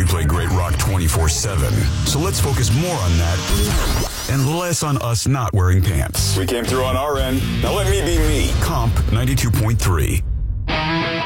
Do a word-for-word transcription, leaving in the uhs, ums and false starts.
play great rock twenty-four seven. So let's focus more on that and less on us not wearing pants. We came through on our end. Now let me be me. Comp ninety-two point three.